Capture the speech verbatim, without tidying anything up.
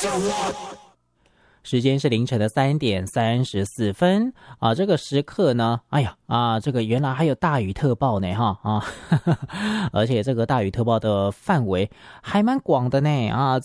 时间是凌晨的三点三十四分啊，这个时刻呢，哎呀啊，这个原来还有大雨特报呢哈啊，而且这个大雨特报的范围还蛮广的呢啊。